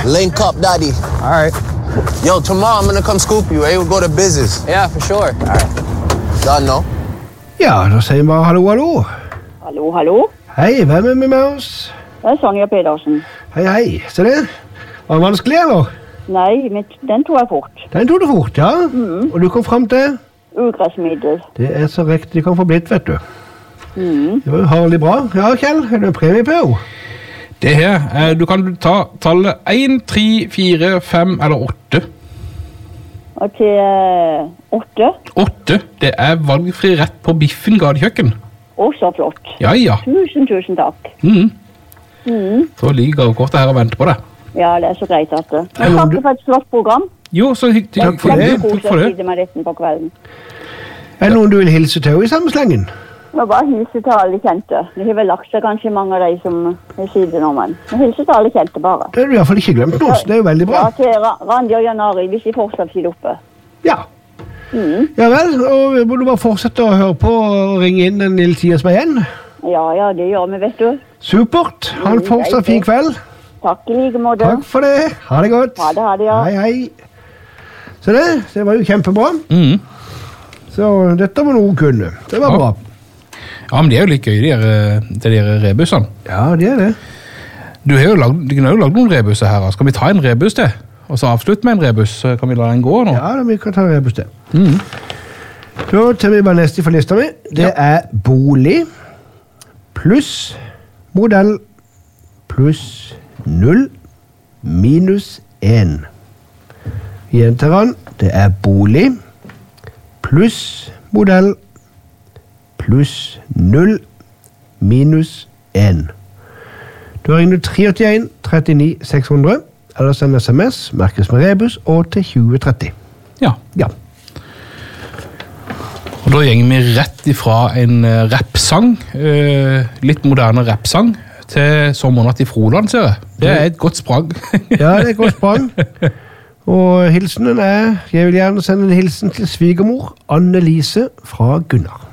Link up, daddy. All right. Yo, tomorrow I'm gonna come scoop you, eh? We'll go to business. Yeah, for sure. All right. Done, no? Ja, da sier vi bare hallo, hallo. Hallo, hallo. Hei, hvem er med oss? Det er Sonja Pedersen. Hei, hei. Se det. Var det vanskelig, eller? Nei, den tog jeg fort. Den tog du fort, ja. Og du kom frem til? Ugressmiddel. Det er så riktig det kan få blitt, vet du. Mm. Det var jo herlig bra. Ja, Kjell, er det en premie på? Det her, du kan ta tallet 1, 3, 4, 5 eller 8. Og til 8. 8, det er valgfri rett på Biffen gadekjøkken. Å, så flott. Ja, ja. Tusen takk. Så ligger kortet her og venter på deg. Ja, det er så greit at det. Men takk for et flott program. Jo, så hyggelig. Takk for det. Takk for det. Med retten på kvelden. Er det noen du vil hilse til i samme slengen? Nå bare hilse til alle kjente. Det har vel lagt seg kanskje mange av de som er sidenordmenn. Men hilse til alle kjente bare. Det har du i hvert fall ikke glemt noe, så det er jo veldig bra. Ja, til Randi og Janari, hvis de fortsatt sitter oppe. Ja. Ja vel, og må du bare fortsette å høre på og ringe inn den lille tiden som er igjen. Ja, det gjør vi, vet du. Supert. Ha en fortsatt fin kveld. Takk i like måte. Takk for det. Ha det godt. Ha det, ja. Hei, hei. Så det var jo kjempebra. Så dette var noe hun kunne. Det var bra. Ja, men det er jo litt gøy, de her rebusene. Ja, det er det. Du har jo lagd noen rebuser her. Skal vi ta en rebus til? Og så avslutte med en rebus, så kan vi la den gå nå? Ja, vi kan ta en rebus til. Så tar vi bare neste for lista mi. Det er bolig pluss modell pluss 0 minus 1. Gjentar han. Det er bolig pluss modell pluss 0 minus 1. Du har ringt 381 39 600, eller send sms, merkes med rebus, og til 2030. Ja. Og da gjenger vi rett ifra en rappsang, litt moderne rappsang, til Sommernatt i Froland, ser jeg. Det er et godt sprang. Ja, det er et godt sprang. Og hilsenen er, jeg vil gjerne sende en hilsen til svigermor Anne-Lise fra Gunnar.